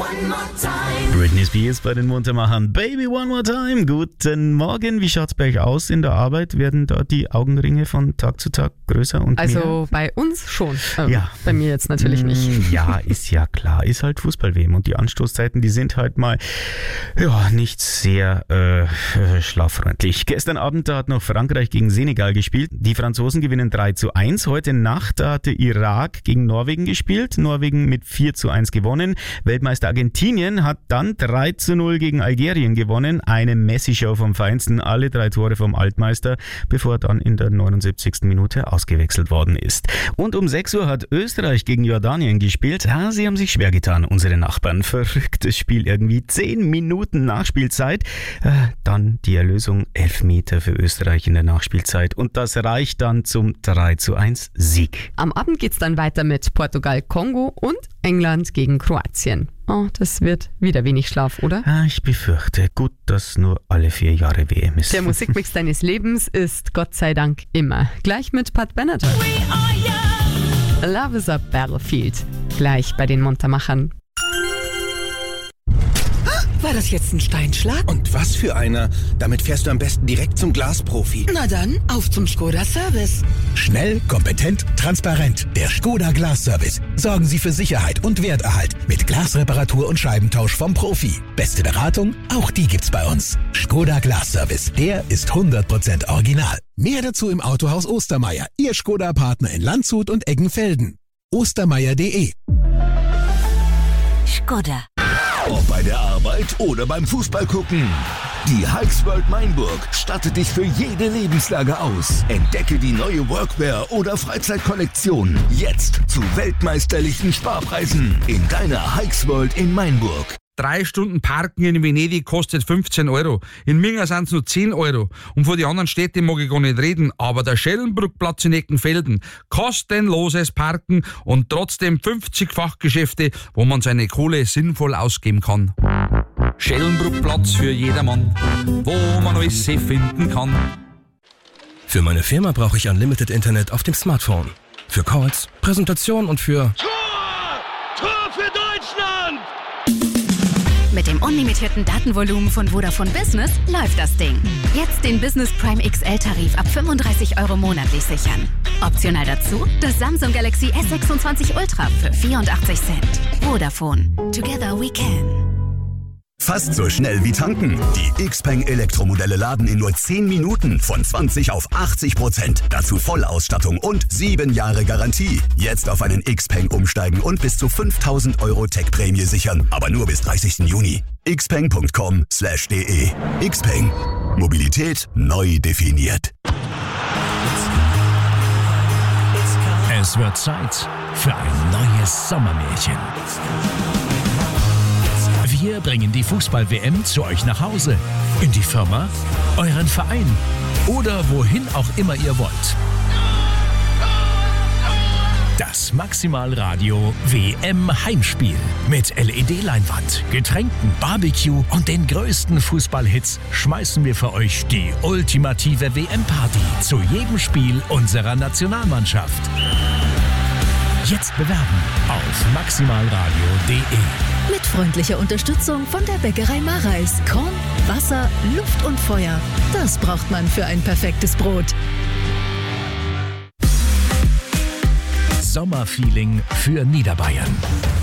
Britney Spears bei den Muntermachern. Baby One More Time. Guten Morgen. Wie schaut's bei euch aus in der Arbeit? Werden da die Augenringe von Tag zu Tag größer und mehr? Also bei uns schon. Ja. Bei mir jetzt natürlich nicht. Ja, ist ja klar. Ist halt Fußball-WM und die Anstoßzeiten, die sind halt mal nicht sehr schlaffreundlich. Gestern Abend, da hat noch Frankreich gegen Senegal gespielt. Die Franzosen gewinnen 3:1. Heute Nacht, da hatte Irak gegen Norwegen gespielt. Norwegen mit 4:1 gewonnen. Weltmeister Argentinien hat dann 3:0 gegen Algerien gewonnen. Eine Messi-Show vom Feinsten. Alle 3 Tore vom Altmeister, bevor er dann in der 79. Minute ausgewechselt worden ist. Und um 6 Uhr hat Österreich gegen Jordanien gespielt. Ja, sie haben sich schwer getan, unsere Nachbarn. Verrücktes Spiel irgendwie. 10 Minuten Nachspielzeit. Dann die Erlösung, Elfmeter für Österreich in der Nachspielzeit. Und das reicht dann zum 3:1 Sieg. Am Abend geht's dann weiter mit Portugal-Kongo und England gegen Kroatien. Oh, das wird wieder wenig Schlaf, oder? Ich befürchte, gut, dass nur alle 4 Jahre WM ist. Der Musikmix deines Lebens ist Gott sei Dank immer. Gleich mit Pat Benatar. Love is a Battlefield. Gleich bei den Muntermachern. War das jetzt ein Steinschlag? Und was für einer? Damit fährst du am besten direkt zum Glasprofi. Na dann, auf zum Skoda Service. Schnell, kompetent, transparent. Der Skoda Glas Service. Sorgen Sie für Sicherheit und Werterhalt mit Glasreparatur und Scheibentausch vom Profi. Beste Beratung? Auch die gibt's bei uns. Skoda Glas Service. Der ist 100% original. Mehr dazu im Autohaus Ostermeier. Ihr Skoda-Partner in Landshut und Eggenfelden. Ostermeier.de. Skoda. Ob bei der Arbeit oder beim Fußball gucken. Die Hikes World Mainburg stattet dich für jede Lebenslage aus. Entdecke die neue Workwear- oder Freizeitkollektion. Jetzt zu weltmeisterlichen Sparpreisen in deiner Hikes World in Mainburg. 3 Stunden Parken in Venedig kostet 15 Euro. In Minga sind es nur 10 Euro. Und von den anderen Städten mag ich gar nicht reden, aber der Schellenbrückplatz in Eckenfelden. Kostenloses Parken und trotzdem 50 Fachgeschäfte, wo man seine Kohle sinnvoll ausgeben kann. Schellenbrückplatz für jedermann, wo man alles finden kann. Für meine Firma brauche ich Unlimited Internet auf dem Smartphone. Für Calls, Präsentation und für... Tor für Deutschland! Mit dem unlimitierten Datenvolumen von Vodafone Business läuft das Ding. Jetzt den Business Prime XL-Tarif ab 35 Euro monatlich sichern. Optional dazu das Samsung Galaxy S26 Ultra für 84 Cent. Vodafone. Together we can. Fast so schnell wie tanken. Die Xpeng Elektromodelle laden in nur 10 Minuten von 20 auf 80%. Dazu Vollausstattung und 7 Jahre Garantie. Jetzt auf einen Xpeng umsteigen und bis zu 5.000 Euro Tech-Prämie sichern. Aber nur bis 30. Juni. xpeng.com/de. Xpeng. Mobilität neu definiert. Es wird Zeit für ein neues Sommermärchen. Wir bringen die Fußball-WM zu euch nach Hause, in die Firma, euren Verein oder wohin auch immer ihr wollt. Das Maximalradio WM-Heimspiel mit LED-Leinwand, Getränken, Barbecue und den größten Fußballhits schmeißen wir für euch die ultimative WM-Party zu jedem Spiel unserer Nationalmannschaft. Jetzt bewerben auf maximalradio.de. Mit freundlicher Unterstützung von der Bäckerei Mareis. Korn, Wasser, Luft und Feuer. Das braucht man für ein perfektes Brot. Sommerfeeling für Niederbayern.